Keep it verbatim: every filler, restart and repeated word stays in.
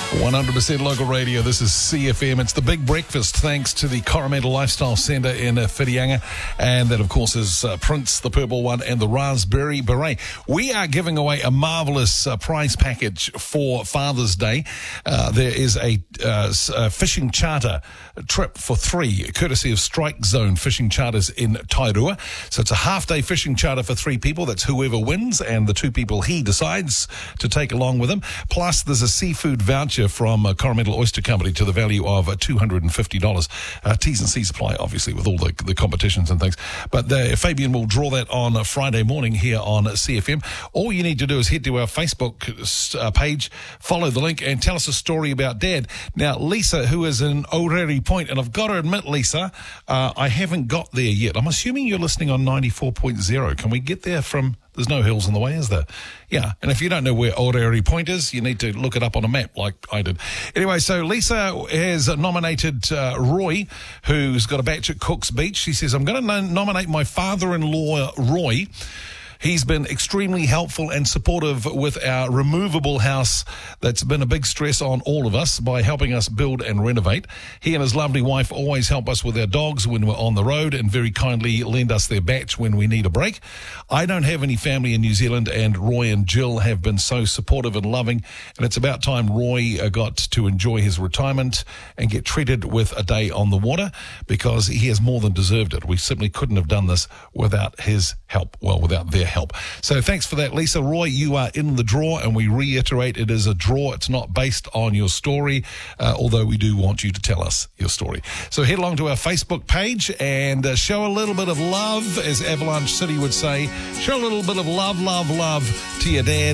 one hundred percent local radio. This is C F M. It's the Big Breakfast, thanks to the Coromandel Lifestyle Centre in uh, Whitianga. And that, of course, is uh, Prince, the purple one, and the Raspberry Beret. We are giving away a marvellous uh, prize package for Father's Day. Uh, there is a, uh, a fishing charter trip for three, courtesy of Strike Zone Fishing Charters in Tairua. So it's a half-day fishing charter for three people. That's whoever wins, and the two people he decides to take along with him. Plus, there's a seafood voucher from uh, Coromandel Oyster Company to the value of uh, two hundred fifty dollars. Uh, T's and C's apply, obviously, with all the, the competitions and things. But uh, Fabian will draw that on a Friday morning here on C F M. All you need to do is head to our Facebook uh, page, follow the link, and tell us a story about Dad. Now, Lisa, who is in Orere Point, and I've got to admit, Lisa, uh, I haven't got there yet. I'm assuming you're listening on ninety-four point zero. Can we get there from... There's no hills in the way, is there? Yeah, and if you don't know where Orere Point is, you need to look it up on a map like I did. Anyway, so Lisa has nominated uh, Roy, who's got a batch at Cook's Beach. She says, I'm going to no- nominate my father-in-law, Roy. He's been extremely helpful and supportive with our removable house that's been a big stress on all of us by helping us build and renovate. He and his lovely wife always help us with our dogs when we're on the road and very kindly lend us their batch when we need a break. I don't have any family in New Zealand, and Roy and Jill have been so supportive and loving, and it's about time Roy uh, got to enjoy his retirement and get treated with a day on the water, because he has more than deserved it. We simply couldn't have done this without his help, well, without their help. So thanks for that, Lisa. Roy, you are in the draw, and we reiterate it is a draw. It's not based on your story, uh, although we do want you to tell us your story. So head along to our Facebook page and uh, show a little bit of love, as Avalanche City would say. Show a little bit of love, love, love to your dad.